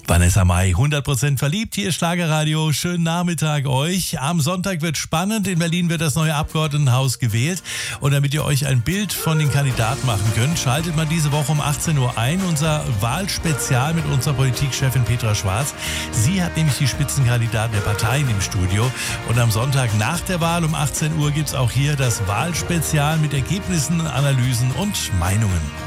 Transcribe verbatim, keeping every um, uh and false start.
Vanessa Mai, hundert Prozent verliebt, hier ist Schlagerradio, schönen Nachmittag euch. Am Sonntag wird spannend, in Berlin wird das neue Abgeordnetenhaus gewählt und damit ihr euch ein Bild von den Kandidaten machen könnt, schaltet man diese Woche um achtzehn Uhr ein, unser Wahlspezial mit unserer Politikchefin Petra Schwarz. Sie hat nämlich die Spitzenkandidaten der Parteien im Studio und am Sonntag nach der Wahl um achtzehn Uhr gibt es auch hier das Wahlspezial mit Ergebnissen, Analysen und Meinungen.